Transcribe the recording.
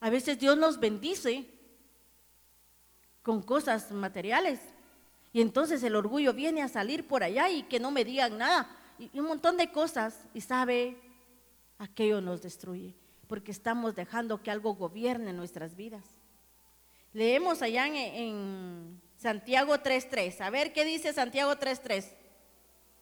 A veces Dios nos bendice con cosas materiales y entonces el orgullo viene a salir por allá y que no me digan nada y un montón de cosas, y sabe, aquello nos destruye porque estamos dejando que algo gobierne nuestras vidas. Leemos allá en Santiago 3:3. A ver qué dice Santiago 3:3.